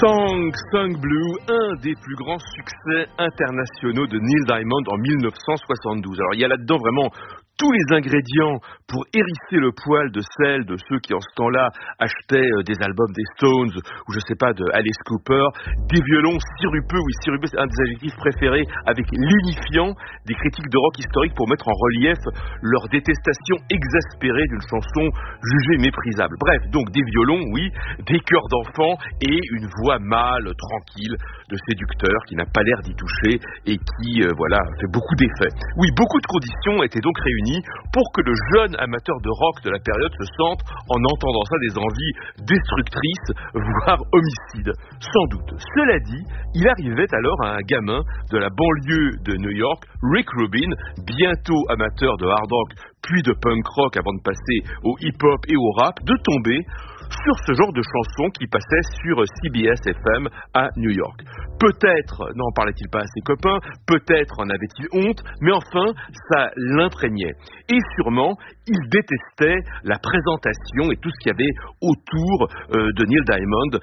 Song Blue, un des plus grands succès internationaux de Neil Diamond en 1972. Alors il y a là-dedans vraiment tous les ingrédients pour hérisser le poil de celles de ceux qui en ce temps-là achetaient des albums des Stones ou je sais pas de Alice Cooper, des violons sirupeux, oui sirupeux c'est un des adjectifs préférés, avec l'édifiant des critiques de rock historique pour mettre en relief leur détestation exaspérée d'une chanson jugée méprisable. Bref, donc des violons, oui, des chœurs d'enfants et une voix mâle, tranquille, de séducteur qui n'a pas l'air d'y toucher et qui, fait beaucoup d'effets. Oui, beaucoup de conditions étaient donc réunies pour que le jeune amateur de rock de la période se sente, en entendant ça, des envies destructrices, voire homicides. Sans doute. Cela dit, il arrivait alors à un gamin de la banlieue de New York, Rick Rubin, bientôt amateur de hard rock puis de punk rock avant de passer au hip-hop et au rap, de tomber sur ce genre de chansons qui passait sur CBS FM à New York. Peut-être n'en parlait-il pas à ses copains, peut-être en avait-il honte, mais enfin, ça l'imprégnait. Et sûrement, il détestait la présentation et tout ce qu'il y avait autour de Neil Diamond.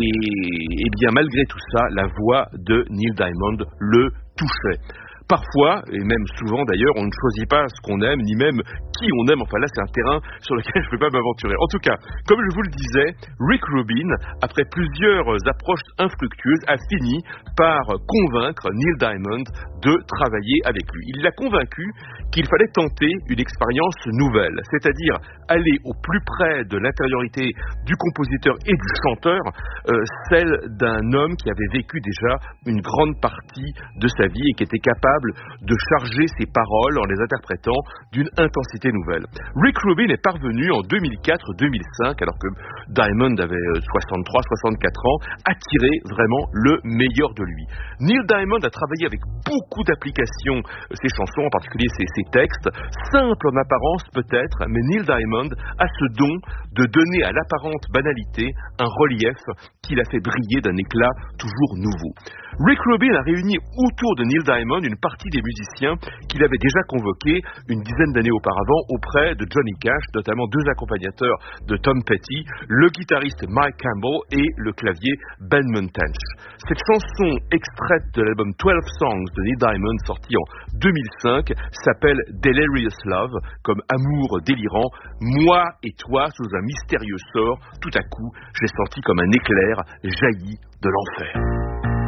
Et bien, malgré tout ça, la voix de Neil Diamond le touchait. Parfois, et même souvent d'ailleurs, on ne choisit pas ce qu'on aime, ni même qui on aime. Enfin là, c'est un terrain sur lequel je ne peux pas m'aventurer. En tout cas, comme je vous le disais, Rick Rubin, après plusieurs approches infructueuses, a fini par convaincre Neil Diamond de travailler avec lui. Il l'a convaincu qu'il fallait tenter une expérience nouvelle, c'est-à-dire aller au plus près de l'intériorité du compositeur et du chanteur, celle d'un homme qui avait vécu déjà une grande partie de sa vie et qui était capable de charger ses paroles en les interprétant d'une intensité nouvelle. Rick Rubin est parvenu en 2004-2005, alors que Diamond avait 63-64 ans, à tirer vraiment le meilleur de lui. Neil Diamond a travaillé avec beaucoup d'applications ses chansons, en particulier ses textes, simples en apparence peut-être, mais Neil Diamond a ce don de donner à l'apparente banalité un relief qui l'a fait briller d'un éclat toujours nouveau. Rick Rubin a réuni autour de Neil Diamond une partie des musiciens qu'il avait déjà convoqués une dizaine d'années auparavant auprès de Johnny Cash, notamment deux accompagnateurs de Tom Petty, le guitariste Mike Campbell et le clavier Ben Montench. Cette chanson extraite de l'album 12 Songs de Neil Diamond sorti en 2005 s'appelle Delirious Love, comme amour délirant. Moi et toi, sous un mystérieux sort, tout à coup, j'ai senti comme un éclair jailli de l'enfer.